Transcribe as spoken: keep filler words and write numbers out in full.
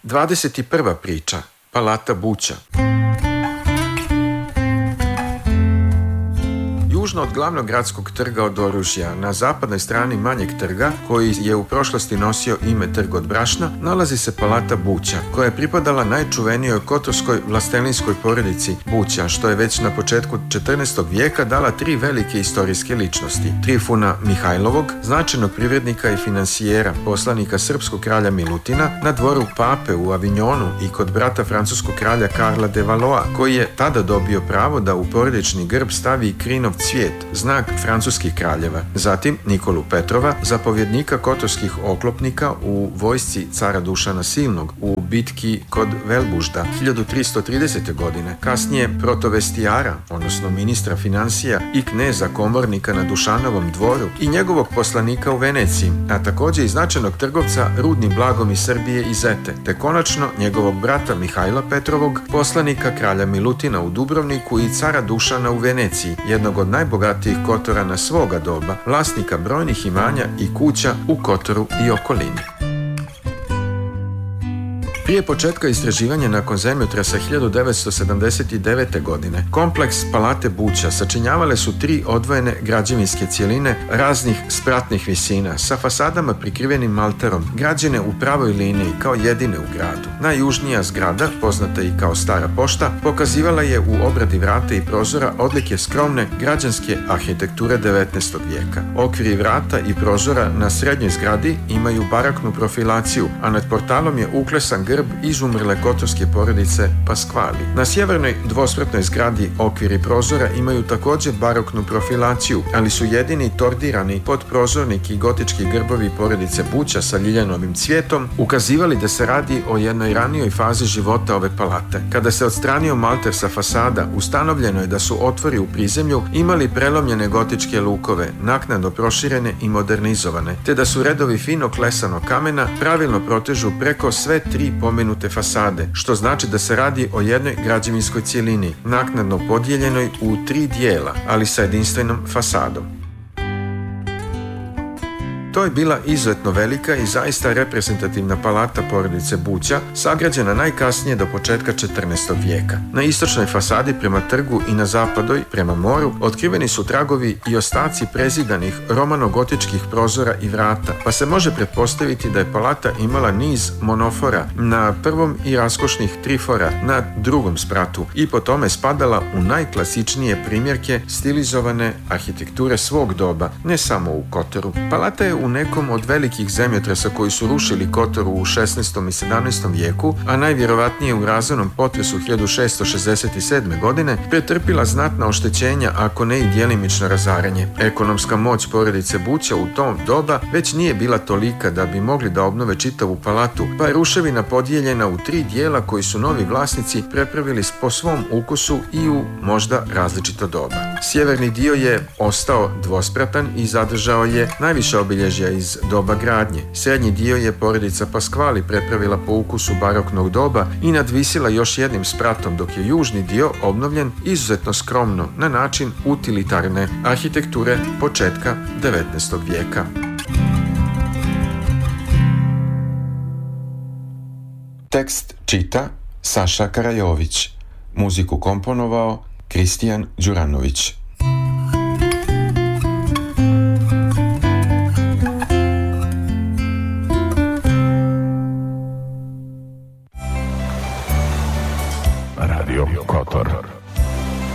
dvadeset prva priča. Palata Buća. Južno od glavnog gradskog trga od oružja, na zapadnoj strani manjeg trga, koji je u prošlosti nosio ime Trg od brašna, nalazi se Palata Buća, koja je pripadala najčuvenijoj kotorskoj vlastelinskoj porodici Buća, što je već na početku četrnaestog vijeka dala tri velike istorijske ličnosti. Trifuna Mihajlovog, značajnog privrednika i finansijera, poslanika srpskog kralja Milutina, na dvoru pape u Avignonu i kod brata francuskog kralja Karla de Valois, koji je tada dobio pravo da u porodični grb stavi krinov cvijet, znak francuskih kraljeva. Zatim Nikolu Petrova, zapovjednika kotorskih oklopnika u vojsci cara Dušana Silnog u bitki kod Velbužda hiljadu tristo tridesete. godine. Kasnije protovestijara, odnosno ministra financija i kneza komornika na Dušanovom dvoru i njegovog poslanika u Veneciji, a također i značajnog trgovca rudnim blagom iz Srbije i Zete, te konačno njegovog brata Mihajla Petrovog, poslanika kralja Milutina u Dubrovniku i cara Dušana u Veneciji, jednog od najbogatijih Kotorana svoga doba, vlasnika brojnih imanja i kuća u Kotoru i okolini. Prije početka istraživanja nakon zemljotresa hiljadu devetsto sedamdeset devete. godine, kompleks Palate Buća sačinjavale su tri odvojene građevinske cjeline raznih spratnih visina sa fasadama prikrivenim malterom, građene u pravoj liniji kao jedine u gradu. Najjužnija zgrada, poznata i kao Stara pošta, pokazivala je u obradi vrata i prozora odlike skromne građanske arhitekture devetnaestog vijeka. Okviri vrata i prozora na srednjoj zgradi imaju baraknu profilaciju, a nad portalom je uklesan grb izumrle kotorske porodice Pasquali. Na sjevernoj dvospratnoj zgradi okviri prozora imaju također baroknu profilaciju, ali su jedini tordirani podprozornik i gotički grbovi porodice Buća sa ljiljanovim cvijetom ukazivali da se radi o jednoj ranijoj fazi života ove palate. Kada se odstranio malter sa fasada, ustanovljeno je da su otvori u prizemlju imali prelomljene gotičke lukove, naknadno proširene i modernizovane, te da su redovi fino klesanog kamena pravilno protežu preko sve tri pomenute fasade, što znači da se radi o jednoj građevinskoj cjelini, naknadno podijeljenoj u tri dijela, ali sa jedinstvenom fasadom. To je bila izuzetno velika i zaista reprezentativna palata porodice Buća, sagrađena najkasnije do početka četrnaestog vijeka. Na istočnoj fasadi prema trgu i na zapadoj prema moru otkriveni su tragovi i ostaci prezidanih romano-gotičkih prozora i vrata, pa se može pretpostaviti da je palata imala niz monofora na prvom i raskošnih trifora na drugom spratu i po tome spadala u najklasičnije primjerke stilizovane arhitekture svog doba, ne samo u Kotoru. Palata je u nekom od velikih zemljotresa koji su rušili Kotor u šesnaestom i sedamnaestom vijeku, a najvjerovatnije u razornom potresu hiljadu šessto šezdeset sedme. godine, pretrpila znatna oštećenja, ako ne i djelimično razaranje. Ekonomska moć porodice Buća u tom doba već nije bila tolika da bi mogli da obnove čitavu palatu, pa je ruševina podijeljena u tri dijela koji su novi vlasnici prepravili po svom ukusu i u možda različito doba. Sjeverni dio je ostao dvospratan i zadržao je najviše obilježja iz doba gradnje. Srednji dio je porodica Pasquali prepravila po ukusu baroknog doba i nadvisila još jednim spratom, dok je južni dio obnovljen izuzetno skromno na način utilitarne arhitekture početka devetnaestog vijeka. Tekst čita Saša Karajović, muziku komponovao Kristijan Đuranović. Radio Kotor.